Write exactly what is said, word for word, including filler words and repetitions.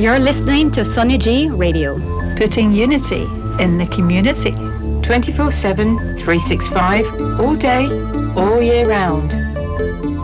You're listening to Sonny G Radio. Putting unity in the community. twenty-four seven, three sixty-five, all day, all year round.